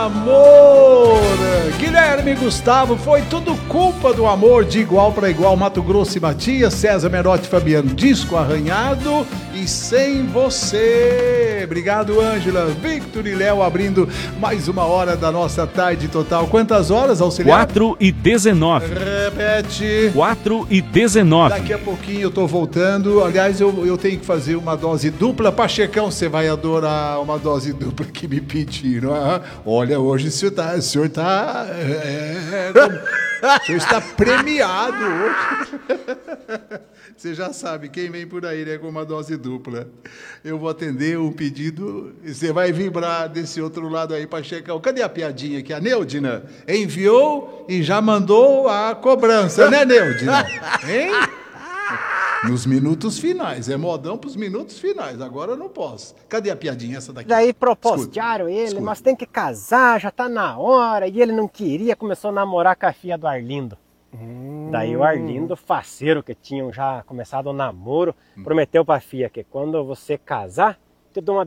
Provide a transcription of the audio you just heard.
amor. Guilherme e Gustavo, foi tudo culpa do amor, de igual para igual. Mato Grosso e Matias, César Merotti, Fabiano, disco arranhado e sem você. Obrigado, Ângela, Victor e Léo, abrindo mais uma hora da nossa tarde total. Quantas horas, auxiliar? 4h19. Repete. 4h19. Daqui a pouquinho eu tô voltando. Aliás, eu tenho que fazer uma dose dupla. Pachecão, você vai adorar uma dose dupla que me pediram. Olha, hoje o senhor está premiado hoje. Você já sabe, quem vem por aí, né, com uma dose dupla. Eu vou atender um pedido e você vai vibrar desse outro lado aí, Pachecão. Cadê a piadinha aqui? A Neudina enviou e já mandou a cobrança, né, Neudina? Hein? Nos minutos finais, é modão pros minutos finais, agora eu não posso. Cadê a piadinha essa daqui? Daí propostearam ele, mas tem que casar, já tá na hora, e ele não queria, começou a namorar com a filha do Arlindo. Daí o Arlindo, faceiro, que tinham já começado o namoro, prometeu pra filha que quando você casar, te dou uma